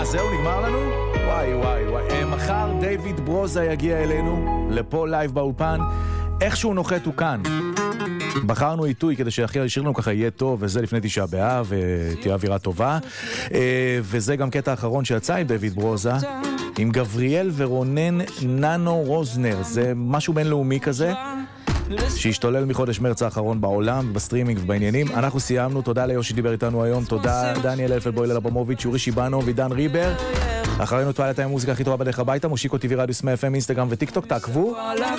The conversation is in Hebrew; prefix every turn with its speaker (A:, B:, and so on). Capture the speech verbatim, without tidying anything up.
A: זהו, נגמר לנו? וואי וואי וואי. מחר דיוויד ברוזה יגיע אלינו, לפה לייב באולפן. איך שהוא נוחת הוא כאן. בחרנו עיתוי כדי שהכי ישיר לנו ככה יהיה טוב, וזה לפני תשעה באב, ותהיה אווירה טובה. וזה גם קטע האחרון שיצא עם דיוויד ברוזה, עם גבריאל ורונן ננו רוזנר. זה משהו בינלאומי כזה, שהשתולל מחודש מרץ האחרון בעולם, בסטרימינג ובעניינים. אנחנו סיימנו, תודה ליושי דיבר איתנו היום, תודה דניאל אלפלבויל אלבומוביץ', יורי שיבנו ודן ריבר. אחרינו תועלת המוזיקה הכי טובה בדרך הביתה, מושיקו טבעי רדיו סמי אף אם, אינסטגרם וטיק טוק, תעקבו.